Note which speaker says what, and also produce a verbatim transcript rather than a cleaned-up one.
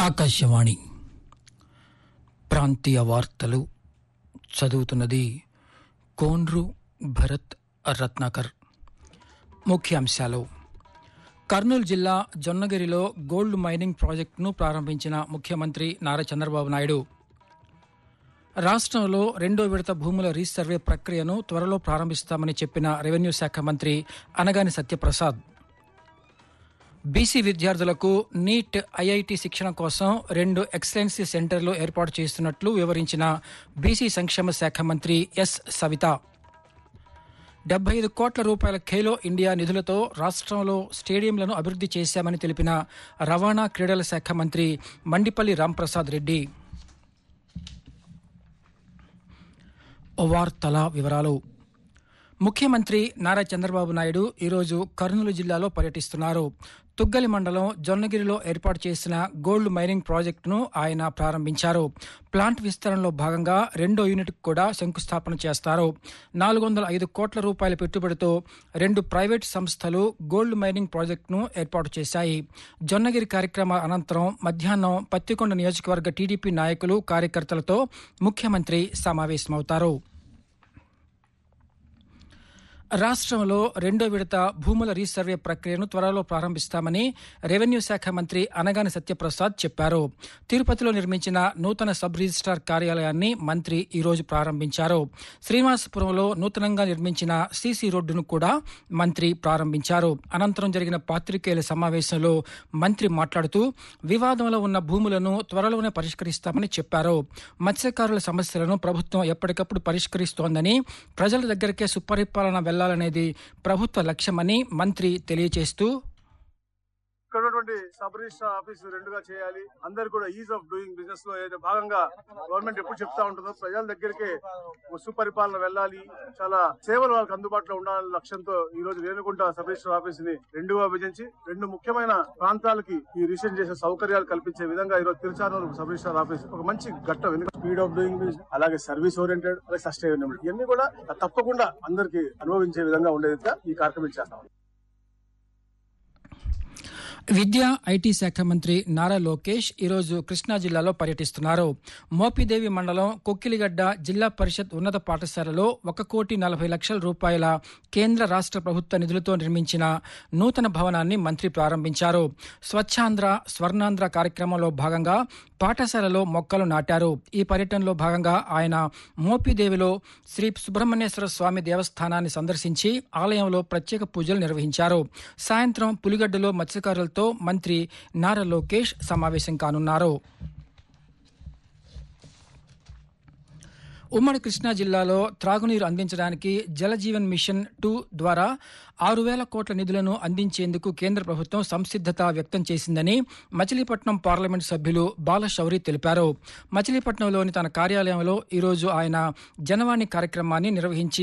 Speaker 1: ఆకాశవాణి ప్రాంతీయ వార్తలు చదువుతున్నది కోన్రు భరత్ రత్నాకర్. ముఖ్యాంశాలు: కర్నూలు జిల్లా జొన్నగిరిలో గోల్డ్ మైనింగ్ ప్రాజెక్టును ప్రారంభించిన ముఖ్యమంత్రి నారా చంద్రబాబు నాయుడు. రాష్ట్రంలో రెండో విడత భూముల రీసర్వే ప్రక్రియను త్వరలో ప్రారంభిస్తామని చెప్పిన రెవెన్యూ శాఖ మంత్రి అనగాని సత్యప్రసాద్. బీసీ విద్యార్థులకు నీట్, ఐఐటి శిక్షణ కోసం రెండు ఎక్సలెన్సీ సెంటర్లు ఏర్పాటు చేస్తున్నట్లు వివరించిన బీసీ సంక్షేమ శాఖ మంత్రి ఎస్ సవిత. డెబ్బై ఐదు కోట్ల రూపాయల ఖేలో ఇండియా నిధులతో రాష్ట్రంలో స్టేడియంలను అభివృద్ధి చేశామని తెలిపిన రవాణా క్రీడల శాఖ మంత్రి మండిపల్లి రాంప్రసాద్ రెడ్డి. వార్తల వివరాలు. ముఖ్యమంత్రి నారా చంద్రబాబు నాయుడు ఈరోజు కర్నూలు జిల్లాలో పర్యటిస్తున్నారు. తుగ్గలి మండలం జొన్నగిరిలో ఏర్పాటు చేసిన గోల్డ్ మైనింగ్ ప్రాజెక్టును ఆయన ప్రారంభించారు. ప్లాంట్ విస్తరణలో భాగంగా రెండో యూనిట్కు కూడా శంకుస్థాపన చేస్తారు. నాలుగు వందల ఐదు కోట్ల రూపాయల పెట్టుబడితో రెండు ప్రైవేటు సంస్థలు గోల్డ్ మైనింగ్ ప్రాజెక్టును ఏర్పాటు చేశాయి. జొన్నగిరి కార్యక్రమాల అనంతరం మధ్యాహ్నం పత్తికొండ నియోజకవర్గ టీడీపీ నాయకులు, కార్యకర్తలతో ముఖ్యమంత్రి సమావేశమవుతారు. రాష్ట్రంలో రెండో విడత భూముల రీసర్వే ప్రక్రియను త్వరలో ప్రారంభిస్తామని రెవెన్యూ శాఖ మంత్రి అనగాని సత్యప్రసాద్ చెప్పారు. తిరుపతిలో నిర్మించిన నూతన సబ్ రిజిస్ట్రార్ కార్యాలయాన్ని మంత్రి ఈరోజు ప్రారంభించారు. శ్రీనివాసపురంలో నూతనంగా నిర్మించిన సీసీ రోడ్డును కూడా మంత్రి ప్రారంభించారు. అనంతరం జరిగిన పాత్రికేయుల సమావేశంలో మంత్రి మాట్లాడుతూ వివాదంలో ఉన్న భూములను త్వరలోనే పరిష్కరిస్తామని చెప్పారు. మత్స్యకారుల సమస్యలను ప్రభుత్వం ఎప్పటికప్పుడు పరిష్కరిస్తోందని, ప్రజల దగ్గరికే సుపరిపాలన వెళ్లాలనేది ప్రభుత్వ లక్ష్యమని మంత్రి తెలియజేస్తూ,
Speaker 2: ఇక్కడ ఉన్నటువంటి సబ్ రిజిస్ట్రార్ ఆఫీస్ రెండుగా చేయాలి. అందరు కూడా ఈజ్ ఆఫ్ డూయింగ్ బిజినెస్ లో ఏదో భాగంగా గవర్నమెంట్ ఎప్పుడు చెప్తా ఉంటుందో ప్రజల దగ్గరికి సుపరిపాలన వెళ్ళాలి, చాలా సేవలు వాళ్ళకి అందుబాటులో ఉండాలనే లక్ష్యంతో ఈ రోజు రేణుగుంట సబ్ రిజిస్ట్రార్ ఆఫీస్ ని రెండుగా విభజించి రెండు ముఖ్యమైన ప్రాంతాలకి ఈ రిజిస్ట్రేషన్ చేసే సౌకర్యాలు కల్పించే విధంగా ఈ రోజు తిరుచానూరు సబ్ రిజిస్ట్రార్ ఆఫీస్ ఒక మంచి ఘట్టం. ఎందుకంటే స్పీడ్ ఆఫ్ డూయింగ్ బిజినెస్, అలాగే సర్వీస్ ఓరియంటెడ్, అలాగే సస్టైనబిలిటీ ఇవన్నీ కూడా తప్పకుండా అందరికి అనుభవించే విధంగా ఉండేదిగా ఈ కార్యక్రమం చేస్తాం.
Speaker 1: విద్యా, ఐటీ శాఖ మంత్రి నారా లోకేష్ ఈరోజు కృష్ణా జిల్లాలో పర్యటిస్తున్నారు. మోపిదేవి మండలం కొక్కిలిగడ్డ జిల్లా పరిషత్ ఉన్నత పాఠశాలలో ఒక కోటి నలభై లక్షల రూపాయల కేంద్ర రాష్ట్ర ప్రభుత్వ నిధులతో నిర్మించిన నూతన భవనాన్ని మంత్రి ప్రారంభించారు. స్వచ్ఛాంధ్ర, స్వర్ణాంధ్ర కార్యక్రమంలో భాగంగా పాఠశాలలో మొక్కలు నాటారు. ఈ పర్యటనలో భాగంగా ఆయన మోపిదేవిలో శ్రీ సుబ్రహ్మణ్యేశ్వర స్వామి దేవస్థానాన్ని సందర్శించి ఆలయంలో ప్రత్యేక పూజలు నిర్వహించారు. సాయంత్రం పులిగడ్డలో మత్స్యకారులతో మంత్రి నారా లోకేష్ సమావేశం కానున్నారు. ఉమ్మడి కృష్ణా జిల్లాలో త్రాగునీరు అందించడానికి జలజీవన్ మిషన్ టూ ద్వారా ఆరు వేల కోట్ల నిధులను అందించేందుకు కేంద్ర ప్రభుత్వం సంసిద్దత వ్యక్తం చేసిందని మచిలీపట్నం పార్లమెంటు సభ్యులు బాలశౌరి తెలిపారు. మచిలీపట్నంలోని తన కార్యాలయంలో ఈరోజు ఆయన జనవాణి కార్యక్రమాన్ని నిర్వహించి